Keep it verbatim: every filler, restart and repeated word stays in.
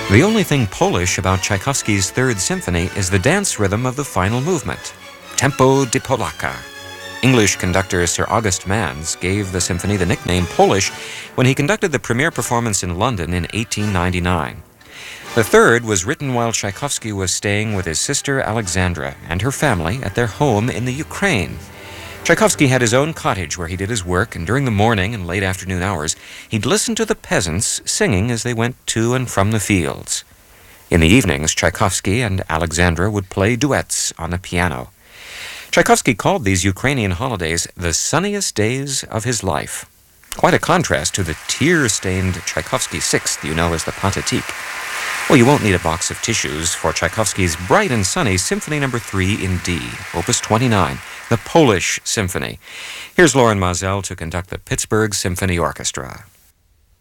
The only thing Polish about Tchaikovsky's Third Symphony is the dance rhythm of the final movement, Tempo di Polaka. English conductor Sir August Manns gave the symphony the nickname Polish when he conducted the premiere performance in London in eighteen ninety-nine. The third was written while Tchaikovsky was staying with his sister Alexandra and her family at their home in the Ukraine. Tchaikovsky had his own cottage where he did his work, and during the morning and late afternoon hours, he'd listen to the peasants singing as they went to and from the fields. In the evenings, Tchaikovsky and Alexandra would play duets on the piano. Tchaikovsky called these Ukrainian holidays the sunniest days of his life. Quite a contrast to the tear-stained Tchaikovsky Sixth you know as the Pathetique. Well, you won't need a box of tissues for Tchaikovsky's bright and sunny Symphony Number three in D, Opus twenty-nine, the Polish Symphony. Here's Loren Maazel to conduct the Pittsburgh Symphony Orchestra.